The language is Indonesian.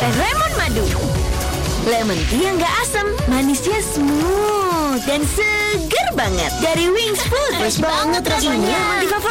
Lemon madu. Lemon tea yang gak asam, manisnya smooth dan seger banget. Dari Wings Food, Fresh banget rasanya. Lemon tea favorit.